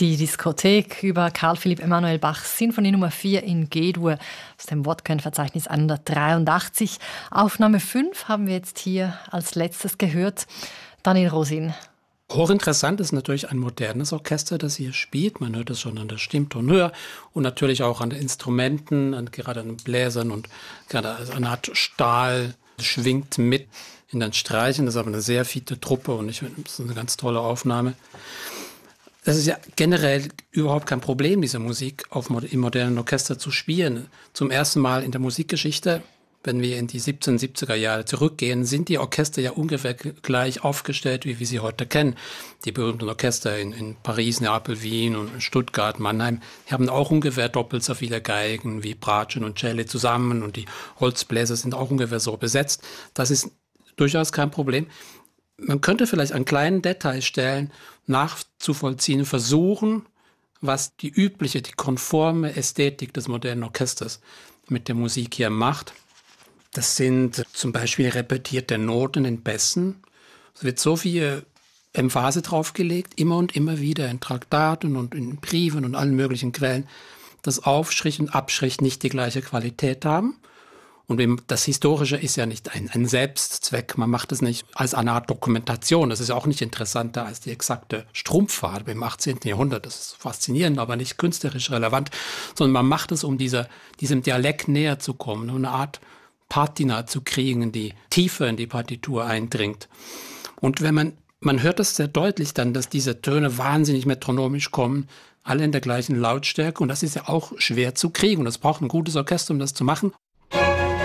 Die Diskothek über Karl Philipp Emanuel Bachs Sinfonie Nummer 4 in G-Dur aus dem Wortkennverzeichnis 183. Aufnahme 5 haben wir jetzt hier als letztes gehört. Daniel Rosin. Hochinteressant ist natürlich ein modernes Orchester, das hier spielt. Man hört es schon an der Stimmtonhöhe und natürlich auch an den Instrumenten, gerade an den Bläsern und gerade eine Art Stahl schwingt mit in den Streichen. Das ist aber eine sehr fiete Truppe und ich finde, das ist eine ganz tolle Aufnahme. Das ist ja generell überhaupt kein Problem, diese Musik im modernen Orchester zu spielen. Zum ersten Mal in der Musikgeschichte, wenn wir in die 1770er Jahre zurückgehen, sind die Orchester ja ungefähr gleich aufgestellt, wie wir sie heute kennen. Die berühmten Orchester in Paris, Neapel, Wien und Stuttgart, Mannheim, die haben auch ungefähr doppelt so viele Geigen wie Bratsche und Cello zusammen und die Holzbläser sind auch ungefähr so besetzt. Das ist durchaus kein Problem. Man könnte vielleicht an kleinen Detailstellen nachzuvollziehen, versuchen, was die übliche, die konforme Ästhetik des modernen Orchesters mit der Musik hier macht. Das sind zum Beispiel repetierte Noten in Bässen. Es wird so viel Emphase draufgelegt, immer und immer wieder in Traktaten und in Briefen und allen möglichen Quellen, dass Aufschrift und Abschrift nicht die gleiche Qualität haben. Und das Historische ist ja nicht ein Selbstzweck. Man macht es nicht als eine Art Dokumentation. Das ist ja auch nicht interessanter als die exakte Strumpffarbe im 18. Jahrhundert. Das ist faszinierend, aber nicht künstlerisch relevant. Sondern man macht es, um diesem Dialekt näher zu kommen, um eine Art Patina zu kriegen, die tiefer in die Partitur eindringt. Und wenn man hört es sehr deutlich dann, dass diese Töne wahnsinnig metronomisch kommen, alle in der gleichen Lautstärke. Und das ist ja auch schwer zu kriegen. Und es braucht ein gutes Orchester, um das zu machen.